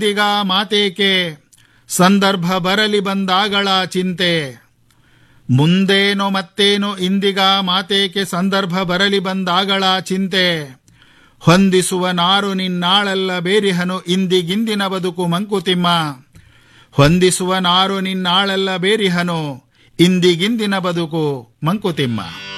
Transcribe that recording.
ಇಂದಿಗ ಮಾತೇಕೆ ಸಂದರ್ಭ ಬರಲಿ ಬಂದಾಗಳ ಚಿಂತೆ. ಮುಂದೇನೋ ಮತ್ತೇನೋ ಇಂದಿಗ ಮಾತೇಕೆ ಸಂದರ್ಭ ಬರಲಿ ಬಂದಾಗಳ ಚಿಂತೆ. ಹೊಂದಿಸುವ ನಾರು ನಿನ್ನಾಳಲ್ಲ ಬೇರಿಹನು ಇಂದಿಗಿಂದಿನ ಬದುಕು ಮಂಕುತಿಮ್ಮ. ಹೊಂದಿಸುವ ನಾರು ನಿನ್ನಾಳಲ್ಲ ಬೇರಿಹನು ಇಂದಿಗಿಂದಿನ ಬದುಕು ಮಂಕುತಿಮ್ಮ.